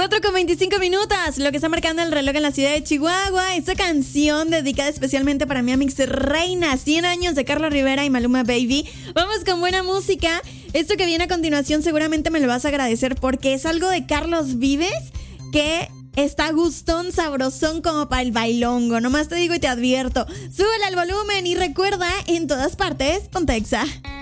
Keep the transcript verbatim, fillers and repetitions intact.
cuatro con veinticinco minutos, lo que está marcando el reloj en la ciudad de Chihuahua. Esta canción dedicada especialmente para mi Amix Reina, cien años de Carlos Rivera y Maluma Baby. Vamos con buena música. Esto que viene a continuación seguramente me lo vas a agradecer porque es algo de Carlos Vives que está gustón, sabrosón como para el bailongo. Nomás te digo y te advierto, súbele al volumen y recuerda, en todas partes, Ponte Exa.